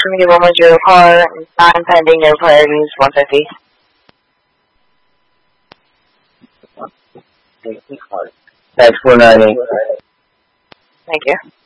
Trinity Roman Zero Car, I'm pending your priorities 150. Thanks for 90. Thank you.